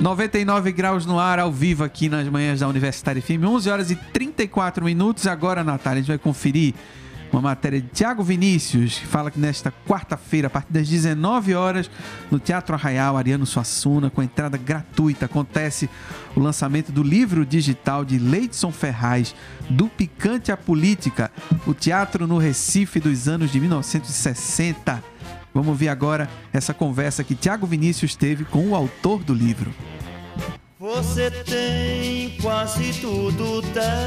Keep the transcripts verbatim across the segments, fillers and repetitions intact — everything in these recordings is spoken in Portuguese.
noventa e nove graus no ar, ao vivo aqui nas manhãs da Universitária F M, onze horas e trinta e quatro minutos. Agora, Natália, a gente vai conferir uma matéria de Tiago Vinícius, que fala que nesta quarta-feira, a partir das dezenove horas, no Teatro Arraial Ariano Suassuna, com entrada gratuita, acontece o lançamento do livro digital de Leidson Ferraz, Do Picante à Política, o teatro no Recife dos anos de mil novecentos e sessenta. Vamos ouvir agora essa conversa que Tiago Vinícius teve com o autor do livro. Você tem quase tudo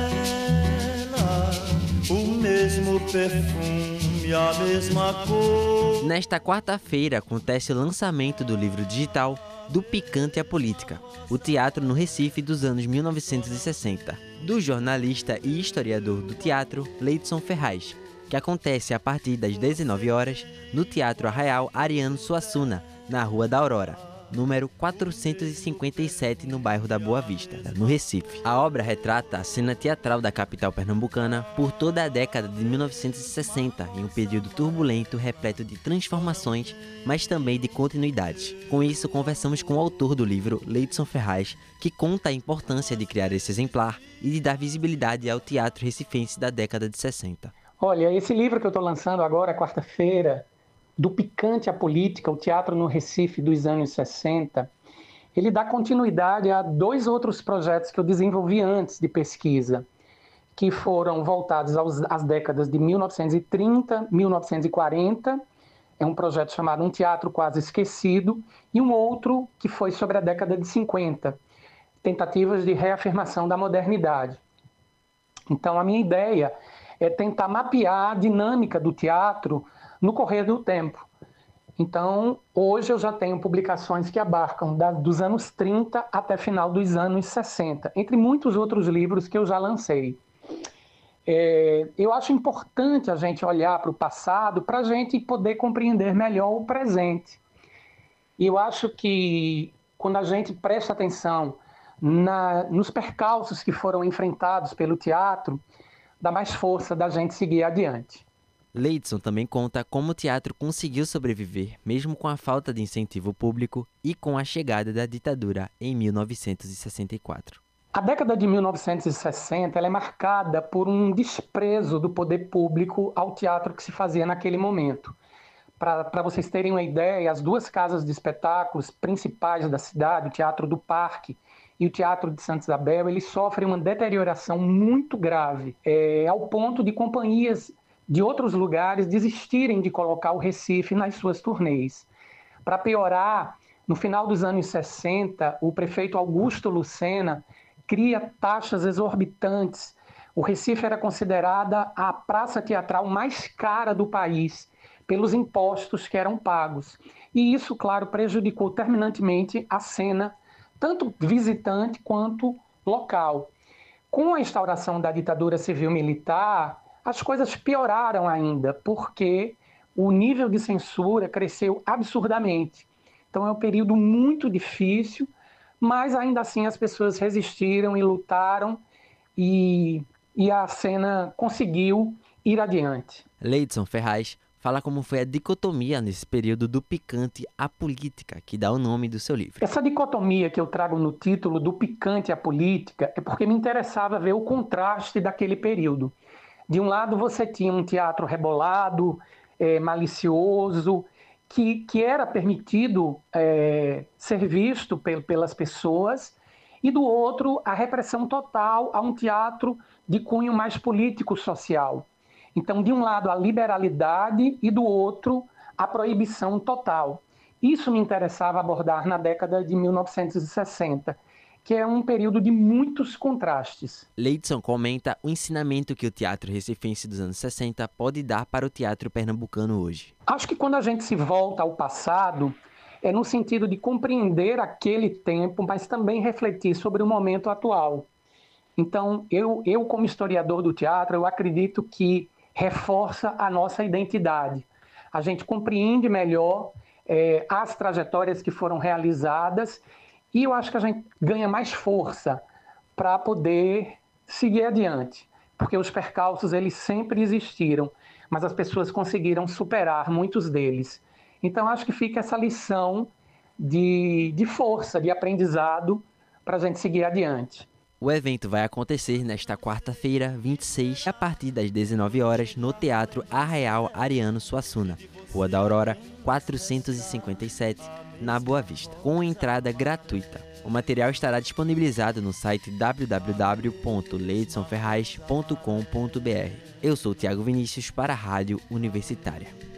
dela, o mesmo perfume, a mesma cor. Nesta quarta-feira acontece o lançamento do livro digital Do Picante à Política, o teatro no Recife dos anos mil novecentos e sessenta, do jornalista e historiador do teatro Leidson Ferraz, que acontece a partir das dezenove horas no Teatro Arraial Ariano Suassuna, na Rua da Aurora, número quatrocentos e cinquenta e sete, no bairro da Boa Vista, no Recife. A obra retrata a cena teatral da capital pernambucana por toda a década de mil novecentos e sessenta, em um período turbulento repleto de transformações, mas também de continuidades. Com isso, conversamos com o autor do livro, Leidson Ferraz, que conta a importância de criar esse exemplar e de dar visibilidade ao teatro recifense da década de sessenta. Olha, esse livro que eu estou lançando agora, quarta-feira, Do Picante à Política, o teatro no Recife dos anos sessenta, ele dá continuidade a dois outros projetos que eu desenvolvi antes de pesquisa, que foram voltados aos, às décadas de mil novecentos e trinta, mil novecentos e quarenta, é um projeto chamado Um Teatro Quase Esquecido, e um outro que foi sobre a década de cinquenta, tentativas de reafirmação da modernidade. Então, a minha ideia é tentar mapear a dinâmica do teatro no correr do tempo. Então, hoje eu já tenho publicações que abarcam da, dos anos trinta até final dos anos sessenta, entre muitos outros livros que eu já lancei. É, eu acho importante a gente olhar para o passado para a gente poder compreender melhor o presente. E eu acho que quando a gente presta atenção na, nos percalços que foram enfrentados pelo teatro, dá mais força da gente seguir adiante. Leidson também conta como o teatro conseguiu sobreviver, mesmo com a falta de incentivo público e com a chegada da ditadura em mil novecentos e sessenta e quatro. A década de mil novecentos e sessenta ela é marcada por um desprezo do poder público ao teatro que se fazia naquele momento. Para vocês terem uma ideia, as duas casas de espetáculos principais da cidade, o Teatro do Parque e o Teatro de Santa Isabel, eles sofrem uma deterioração muito grave, é, ao ponto de companhias de outros lugares desistirem de colocar o Recife nas suas turnês. Para piorar, no final dos anos sessenta, o prefeito Augusto Lucena cria taxas exorbitantes. O Recife era considerada a praça teatral mais cara do país, pelos impostos que eram pagos. E isso, claro, prejudicou terminantemente a cena, tanto visitante quanto local. Com a instauração da ditadura civil-militar, as coisas pioraram ainda, porque o nível de censura cresceu absurdamente. Então é um período muito difícil, mas ainda assim as pessoas resistiram e lutaram, e, e a cena conseguiu ir adiante. Leidson Ferraz fala como foi a dicotomia nesse período do picante à política, que dá o nome do seu livro. Essa dicotomia que eu trago no título, Do Picante à Política, é porque me interessava ver o contraste daquele período. De um lado você tinha um teatro rebolado, é, malicioso, que, que era permitido é, ser visto pel, pelas pessoas, e do outro a repressão total a um teatro de cunho mais político-social. Então, de um lado a liberalidade e do outro a proibição total. Isso me interessava abordar na década de mil novecentos e sessenta, que é um período de muitos contrastes. Leidson comenta o ensinamento que o teatro recifense dos anos sessenta pode dar para o teatro pernambucano hoje. Acho que quando a gente se volta ao passado, é no sentido de compreender aquele tempo, mas também refletir sobre o momento atual. Então, eu, eu como historiador do teatro, eu acredito que reforça a nossa identidade. A gente compreende melhor é, as trajetórias que foram realizadas, e eu acho que a gente ganha mais força para poder seguir adiante, porque os percalços eles sempre existiram, mas as pessoas conseguiram superar muitos deles. Então acho que fica essa lição de, de força, de aprendizado para a gente seguir adiante. O evento vai acontecer nesta quarta-feira, vinte e seis, a partir das dezenove horas, no Teatro Arraial Ariano Suassuna, Rua da Aurora, quatrocentos e cinquenta e sete, na Boa Vista, com entrada gratuita. O material estará disponibilizado no site w w w ponto leidson ferraz ponto com ponto b r. Eu sou Tiago Vinícius para a Rádio Universitária.